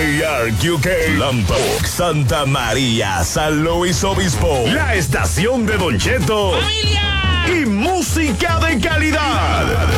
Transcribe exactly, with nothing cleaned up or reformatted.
R Q K, Lompoc, Santa María, San Luis Obispo. La estación de Don Cheto. ¡Familia! Y música de calidad.